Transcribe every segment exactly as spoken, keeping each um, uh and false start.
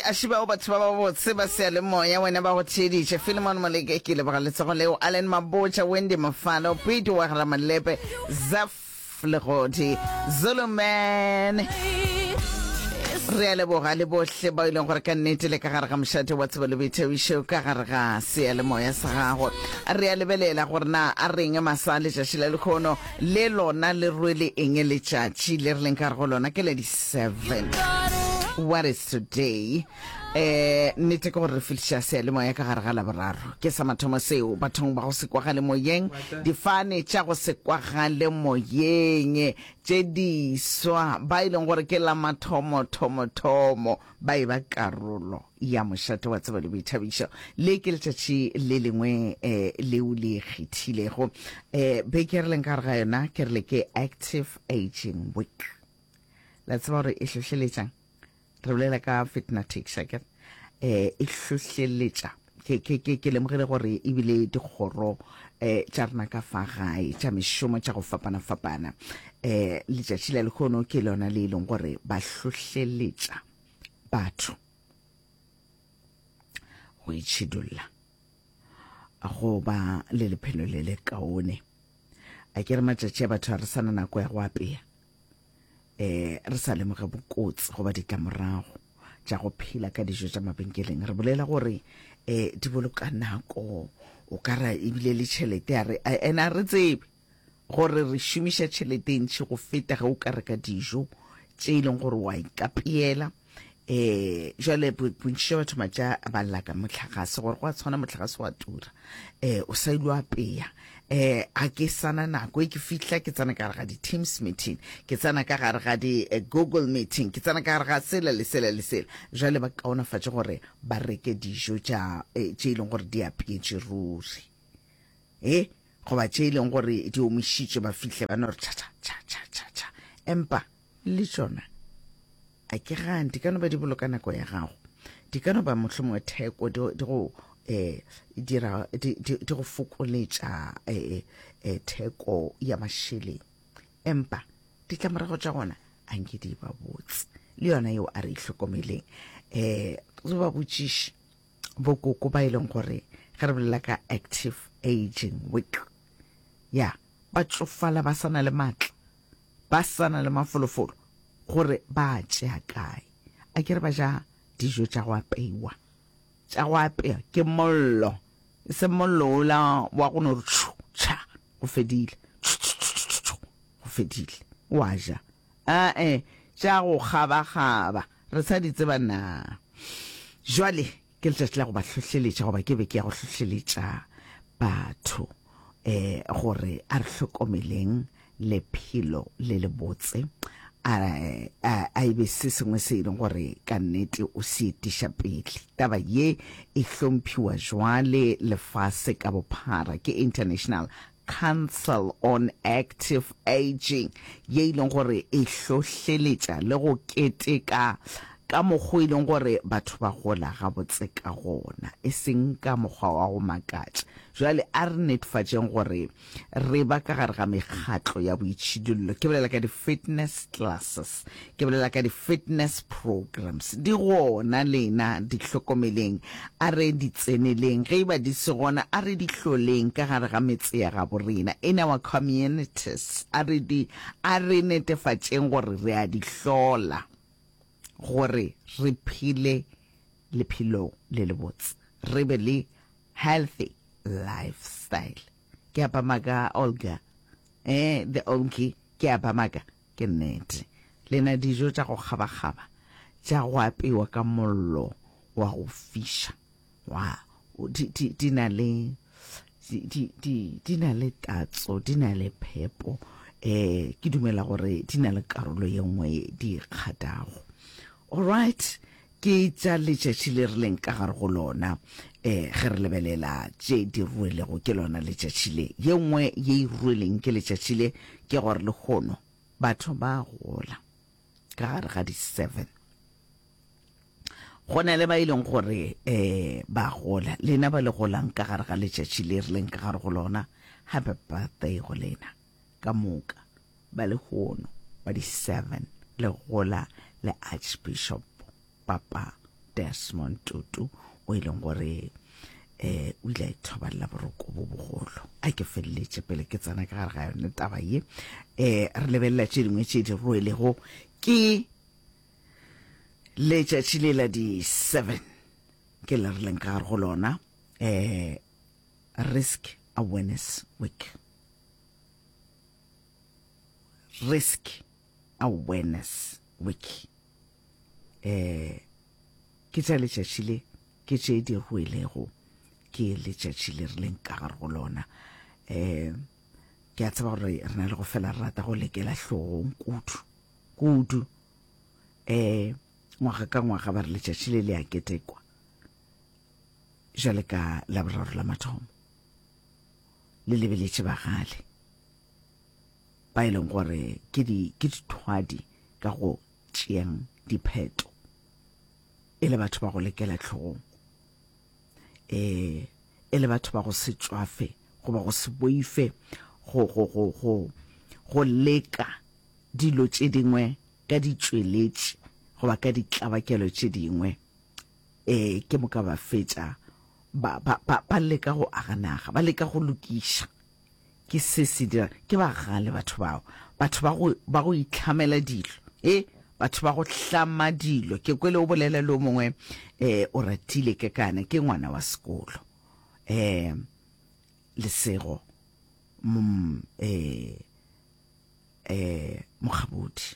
a shiba o batho ba ba botse ba se le moya wena ba go tsheditse Philemon Moleke ke le ba le tsego leo Allen Mabocha Wendy Mafalo Peter wa gala malepe Zaf Legoti Zuluman re le boga le bohle ba ileng gore ka nnete le ka gare ga mshate wa tsebo le bethewisho ka gare ga se le moya sa gago re le belela gore na a reng masale ja shila le khono le lona le rwele eng le tšatši le re leng ka go lona ke le di seven. What is today? Eh nete go re filsha se le moya ka gare ga la boraro ke sa mathomo seo bathong ba go se kwa ga le moyeng di fane tša go se kwa ga le moyeng tše di swa ba ileng gore ke la mathomo thomo thomo ba e ba karolo ya mošate wa tsebo le boithabišo le ke letšatši le lengwe eh leo le kgethilego eh be ke re leng ka ga yona ke re le ke Active Aging Week la tseba gore e hlohleletšang re bolela ka Fitnatics ke eh e hlohleletša ke ke ke ke lemogile gore e bile dikgoro eh tša rena ka fa gae tša mešomo tša go fapana fapana eh letšatši le lekgono ke lona le ileng gore ba hlohleletša batho go itšhidolla go ba le lephelo le le kaone a ke re matšatši a batho a re sana nako ya go apea eh re sa lemoge bokotsi go ba ditlamorago tša go phela ka dijo tša mabenkeleng re bolela gore eh di boloka nako o ka ra ebile le tšhelete a re ena re tsebe gore re šomiša tšhelete ntši go feta ge o ka reka dijo tše e leng gore wa ikapeela eh jale bontši batho matša ba lla ka motlhagase gore go a tshwana motlhagase wa tura eh o sa ilwe apea eh a ke sana nako e ke fihla ke tsana ka gare ga di Teams meeting ke tsana ka gare ga di Google meeting ke tsana ka gare ga sela le sela le sela jale ba kaonafatše gore ba reke dijo tša tše e leng gore di apeetše ruri eh go ba tše e leng gore di omišitše ba fihle ba no re tša tša tša tša tša empa le tšona a ke gane di ka no ba di boloka nako ya gago di ka no ba mohlomongwe theko di go eh dira di di go fokoletša eh theko ya mašheleng empa di tlamorago tša gona a nke di ba botse le yona yeo a re ihlokomeleng eh re ba botšiše bokoko ba e leng gore ge re bolela ka Active Aging Week ya ba tsofala ba sana le matla ba sana le mafolofolo gore ba tšea kae a ke re ba ja dijo tša go apeiwa tša go apea ke mollo e se mollo ola wa go no tša go fedile go fedile wa ja a eh tša go gaba-gaba re sa di tseba na jwale ke letšatši la go ba hlohleletša goba ke be ke ya go hlohleletša batho eh gore a re hlokomeleng lephelo le le botse a a ibe se sengwe se e leng gore ka nnete o se etiša pele taba ye e hlomphiwa jwale lefase ka bophara ke International Council on Active Aging ye e leng gore e hlohleletša le go keteka ka mokgwa e leng gore batho ba gola ga botse ka gona e seng ka mokgwa wa go makatša jwale a re netefatšeng gore re ba ka gare ga mekgatlo ya boitšhidullo ke bolela ka di-fitness classes ke bolela ka di-fitness programs di gona lena di hlokomeleng a re di tseneleng ge ba di se gona a re di hloleng ka gare ga metse ya ga borena in our communities a re di a re netefatšeng gore re a di hlola gore re phile lephelo le le botse re be le healthy lifestyle ke apa maga Olga eh the onki ke apa maga ke nnete lena dijo tša go gaba-gaba tša go apeiwa ka mollo wa go fiša wa di di di na le di di di na le tatso di na le phepo eh ke dumela gore di na le karolo ye nngwe di kgatago. All right, ke tša letšatši le re leng ka gare go lona eh ge re lebelela tše di ruelego ke lona letšatši le ye nngwe ye e rueleng ke letšatši le ke gore le kgono batho ba gola ka gare ga di seven gona le ba ileng gore eh ba gola lena ba le golang ka gare ga letšatši le re leng ka gare go lona happy birthday go lena ka moka ba le kgono ba di seven le gola le Archbishop Papa Desmond Tutu o ileng gore eh o ile a ithoballa boroko bo bogolo a ke feletse pele ke tsana ka gare ga yone taba ye eh re lebella tše dingwe tše di rwelego ke letšatši le la di seven ke le re leng ka gare go lona eh Risk Awareness Week. Risk Awareness Week. Eh ke tša letšatši le ke tše di rwelego ke letšatši le re leng ka gare go lona eh ke a tseba gore re na le go fela rata go lekela hlogong kudu kudu eh ngwaga ka ngwaga ba re letšatši le le a ketekwa jale ka la boraro la mathomo le lebeletše bagale ba e leng gore ke di ke dithwadi ka go tšeang dipheto e le batho ba go lekela hlogong eh e le batho ba go se tswafe go ba go se boife go go go go go leka dilo tše dingwe ka ditšweletše go ba ka ditlabakelo tše dingwe eh ke moka ba fetša ba ba ba leka go aganaga ba leka go lokiša ke se se dira ke ba gale batho bao batho ba go ba go itlhamela dilo eh batho ba go hlama dilo ke kwele o bolela le mongwe eh o ratile ke kana ke ngwana wa sekolo eh lesego mom eh eh mogabodi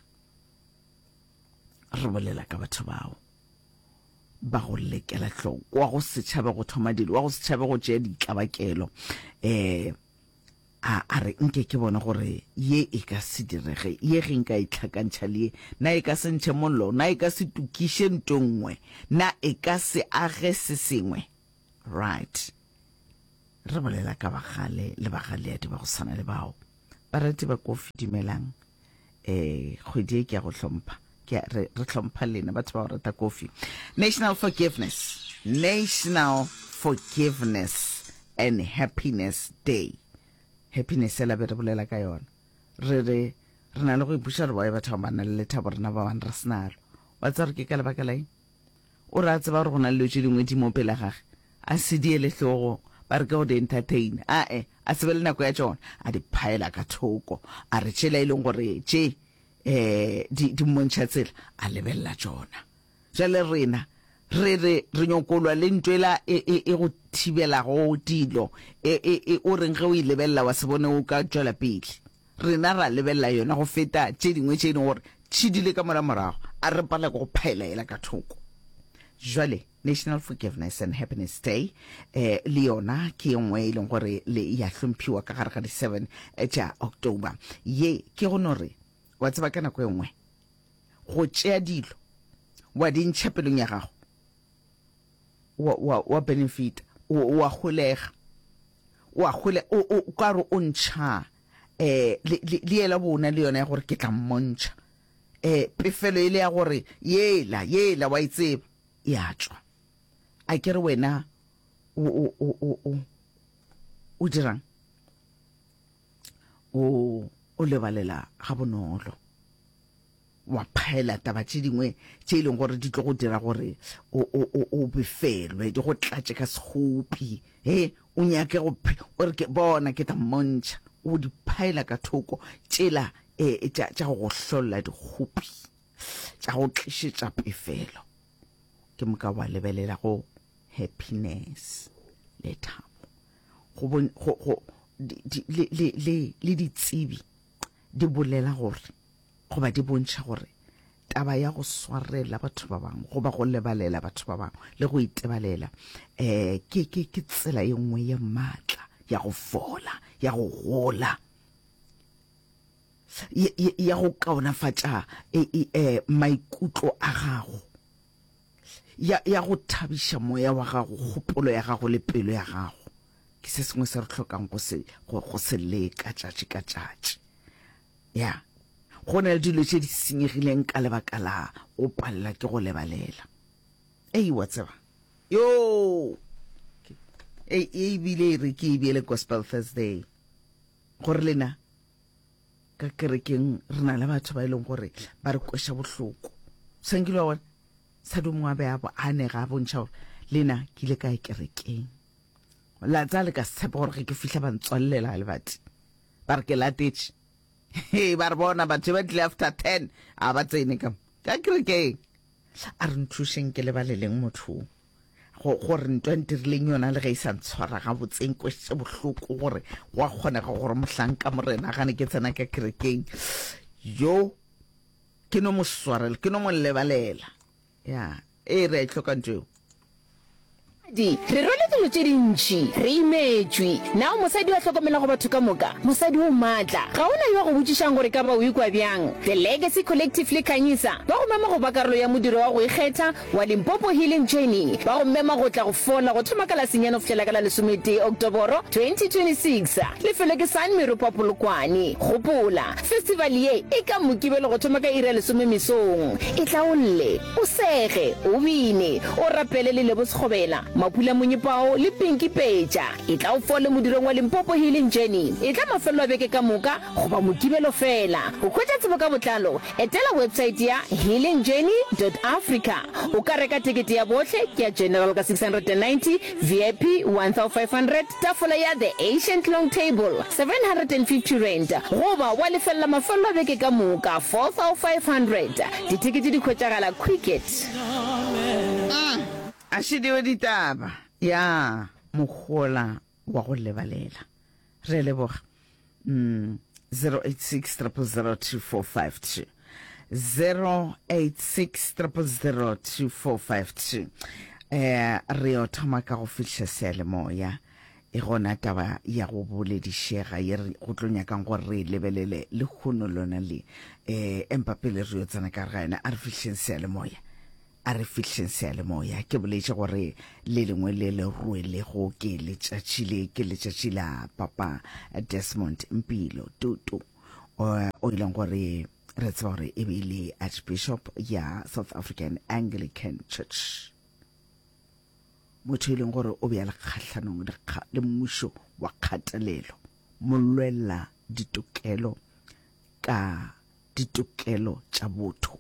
re bolela ka batho bao ba go lekela hloko wa go setšhaba go thoma dilo wa go setšhaba go tšea ditlabakelo eh a a re nke ke bona gore ye e ka se direge ye ge nka itlhakantšha le na e ka se ntšhe mollo na e ka se tukiše ntongwe na e ka se age se sengwe right re bolela ka bagale le bagale ya di ba go sana le bao ba rate ba kofi dumelang eh kgwedi e ke ya go hlompha ke re re hlompha lena batho ba rata kofi. National Forgiveness National Forgiveness and Happiness Day. Happiness la be re bolela ka yona re re re na le go ipuša re ba batho ba na le thabo rena ba bana re senalo wa tsa re ke ka lebaka lai o ra tseba re gona le tše dingwe di mo pele gage a se di ele hlogo ba re ka go di entertain a e a se be le nako ya tšona a di phaela ka thoko a re tšela e leng gore tše eh di di montšha tsela a lebella tšona jale rena re re re nyokolwa le ntwela e e go thibela go dilo e e o reng ge o ilebella wa se bone o ka tšwela pele rena ra lebella yona go feta tše dingwe tše dingwe gore tšhidile ka mora morago a re pala go phaela ela ka thoko jale National Forgiveness and Happiness Day eh le yona ke engwe e leng gore le ya hlomphiwa ka gare ga di seven tša October ye ke go nore wa tseba ka nako engwe go tšea dilo wa di ntšha pelong ya gago wa wa wa benefit wa golega wa gole o ka re o ntšha eh le ela bona le yona ya gore ke tla mmontšha eh pefelo ile ya gore yela yela wa itseba ya tswa a kere wena o o o o o dirang o o lebalela ga bonolo wa phaela taba tše dingwe tše ileng gore di tlo go dira gore o o o befelwe di go tlatše ka segopi he o nyake go o re ke bona ke tla mmontšha o di phaela ka thoko tšela e tša go hlolla digopi tša go tlišetša pefelo ke moka wa lebelela go happiness le thabo go go le le le ditsebi di bolela gore go ba di bontšha gore taba ya go swarela batho ba bangwe go ba go lebalela batho ba bangwe le go itebalela eh ke ke ke tsela e nngwe ya matla ya go fola ya go gola ya go kaonafatša eh maikutlo a gago ya ya go thabiša moya wa gago kgopolo ya gago le pelo ya gago ke se sengwe se re tlhokang go se go se leka tšatši ka tšatši ya go na le dilo tše di senyegileng ka lebaka la o palela ke go lebalela ei wa tseba yo ei e bile re ke bile Gospel Thursday gore lena ka kerekeng re na le batho ba ileng gore ba re kwesha bohloko sengilwa wona sadumo a be a bo ane ga bontšha lena ke ile ka ikerekeng la tsa le ka tshepa gore ke fihla ba ntswallela le bati ba re ke latetse he ba re bona batho ba tle after ten a ba tsene ka ka kerekeng a re nthusheng ke le ba le leng motho go gore ntwa ntirileng yona le ga isa ntshwara ga botseng kwetse bohloko gore wa kgona ga gore mohlanka morena gane ke tsena ka kerekeng yo ke no moswarela ke no mo lebalela ya e re tloka ntwe di re role dilo tse dintši re imetswe nao mosadi wa tlhokomela go batho ka moka mosadi o maatla ga ona yo go botšišang gore ka ba o ikwa bjang the legacy collective le khanyisa ba go mema go ba karolo ya modiro wa go ikgetha wa Limpopo Healing Journey ba go mema go tla go fola go thoma ka la senyano fihlela ka la lesomete Oktoboro twenty twenty-six lefelo ke San Meropa Polokwane gopola festival ye e ka mokibelo go thoma ka ira lesome mesong e tla olle o sege o bine o rapele le le bosekgobela mapula monyepao le Pinky Peja e tla o fole modirong wa Limpopo Healing Journey e tla mafelo a beke ka moka go ba mokibelo fela o khwetsa tsebo ka botlalo etela website ya healing journey dot africa o ka reka tikete ya botlhe ke ya general ka six hundred ninety V I P one thousand five hundred tafola ya the ancient long table seven hundred fifty rand goba wa lefella mafelo a beke ka moka four thousand five hundred ditikete di khwetsagala quicket a šidiwe ditaba ya mogola wa go lebalela re leboga mm zero eight six zero zero two four five two zero eight six zero zero two four five two eh re o thoma ka go fihla sealemoya e gona taba ya go boledišega ye re go tlonya kang gore re lebelele le khono lona le eh empapele re yo tsana ka gaena a re fihleng sealemoya a re fihleng sealemoya ke boletše gore le lengwe le le ruele go ke letšatšile ke letšatšila papa Desmond Mpilo Tutu o ileng gore re tseba gore e bile Archbishop ya South African Anglican Church motho ileng gore o be le kgatlhanong le mmušo wa kgatelelo molwela ditokelo ka ditokelo tša botho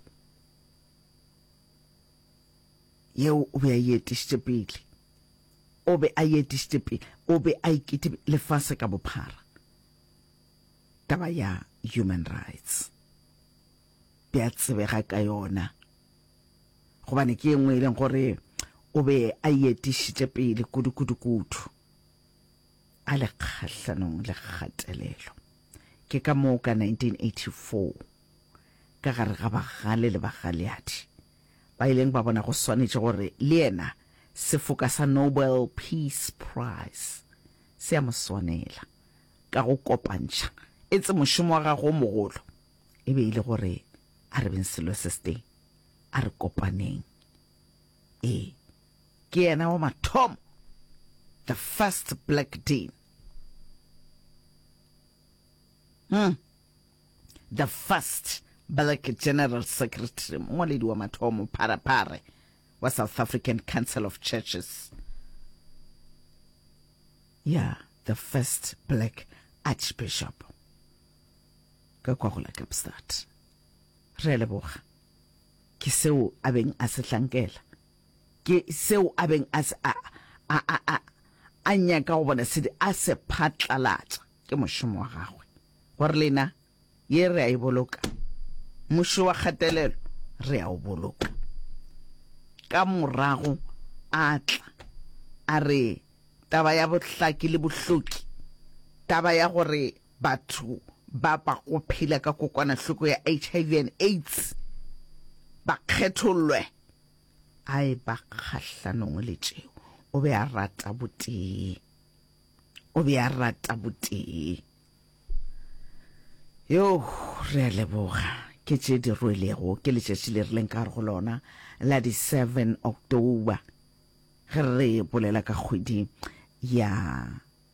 yeo o be a yetišitše pele o be a yetišitše pele o be a ikete lefase ka bophara taba ya human rights be a tsebega ka yona gobane ke engwe e leng gore o be a yetišitše pele kudu-kudu-kudu a le kgatlhanong le kgatelelo ke ka moo ka nineteen eighty-four ka gare ga bagale le bagaleadi ba ileng ba bona go swanetše gore le yena sefoka sa Nobel Peace Prize se a mo swanela ka go kopantšha e tse mošomo wa gago mogolo e be ile gore a re beng selo se se a re kopaneng e ke yena wa mathomo the first black dean hmm. the first Black General Secretary mwaledi wa mathomo parapare wa South African Council of Churches yeah the first black Archbishop ka kwa go la Kapstad re leboga ke seo a beng a se hlankela ke seo a beng a a a a a nyaka go bona se a se phatlalatša ke mošomo wa gagwe gore lena ye re a e boloka mošo wa kgatelelo re a o boloka ka morago a tla a re taba ya bohlaki le bohloki taba ya gore batho ba ba go phela ka kokwanahloko ya H I V and AIDS ba kgethollwe ai ba kgahlanong le tšeo o be a rata botee o be a rata botee yo re a leboga ke tše di rwelego ke letšatši le rileng ka go lona la di seven October ge re bolela ka kgwedi ya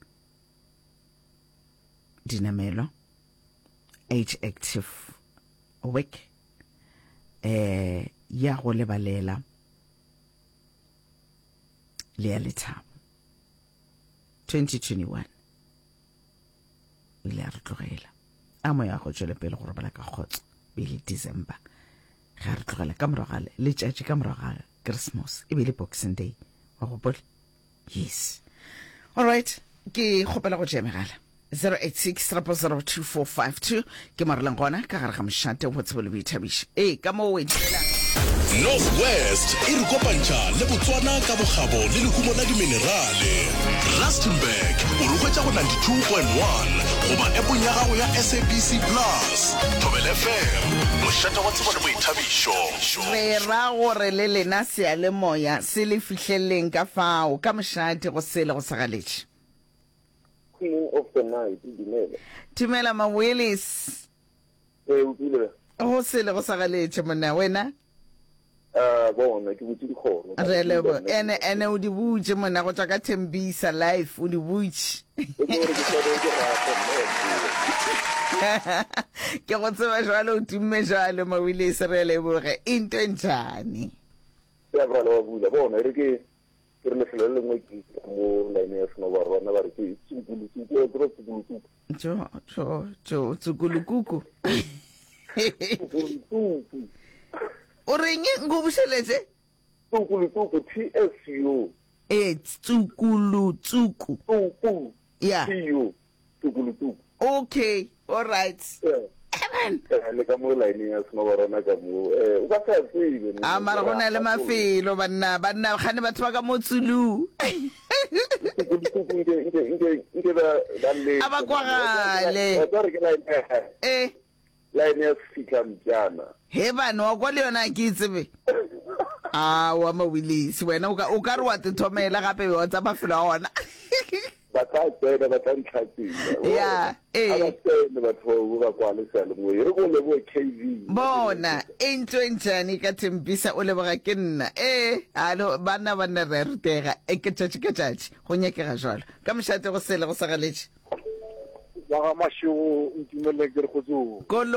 dinamelo age active week eh ya go lebalela le ya lethabo twenty twenty-one ile a re tlogela a mo ya go tšwela pele gore bala ka khotso bile December ga re tlogela ka morogale le tšatši ka moraga Christmas e be le Boxing Day wa gopola. Yes, all right, ke kgopela go tšea megala zero eight six zero zero two four five two ke mareleng gona ka gare ga mošate o botsebo le boithabišo ee ka mo wetela Northwest e re kopantša le Botswana ka bogabo le lehumo la diminerale. Rustenburg o rokgwetša go ninety-two point one goba epong ya gago ya S A B C Plus. Thobel F M mošate wa tsebo le boithabišo. re ra gore le lena sealemoya se le fihleleng ka fao ka mošate go sele go sagaletše Queen of the night, Dumela. Tumela ma Willis Eh, utlile. go sele go sagaletše monna wena Ah, bona ke botse dikgono. re lebo ene ene o di butše monna go tšwa ka Tembisa life o di butše ke go tseba jalo o tumme jalo ma Willis re leboge into njani Ya bra lo bula bona re ke ke re lefelo le lengwe ke mo line ya seno ba rona ba re ke tsukulu tsukulu tro tsukulu tsukulu jo jo jo tsukulukuku tsukulu o reng go bušeletse tsukulu tsukulu T S U e tsukulu tsuku tsukulu yeah T U tsukulu tsukulu okay all right eh le ka mo line ya seno ba rona ka mo eh o ka sa tsebe a mara go na le mafelo banna banna gane batho ba ka mo tsulu abakwagale eh line ya fika mjana he bana wa kwa le yona ke itsebe a wa ma Willis wena o ka o ka re wa te thomela gape wa tsa mafelo a ona ba tla tsena ba tla ntlhatsela ya eh ba tsena ba tlo ba kwa le sale mo re go le bo K V bona into njani ka Tembisa o leboga ke nna eh alo bana bana re rutega e ke tšatši ke tšatši go nyakega jalo ka mošate go sele go sagaletše ba ga masho ntumele ke re go tso Kolo